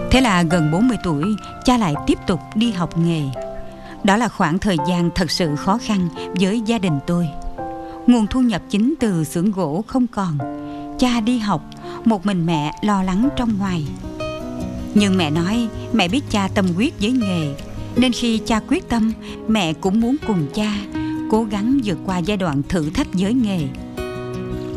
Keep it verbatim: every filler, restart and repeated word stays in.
Thế là gần bốn mươi tuổi, cha lại tiếp tục đi học nghề. Đó là khoảng thời gian thật sự khó khăn với gia đình tôi. Nguồn thu nhập chính từ xưởng gỗ không còn. Cha đi học, một mình mẹ lo lắng trong ngoài. Nhưng mẹ nói mẹ biết cha tâm huyết với nghề, nên khi cha quyết tâm, mẹ cũng muốn cùng cha cố gắng vượt qua giai đoạn thử thách với nghề.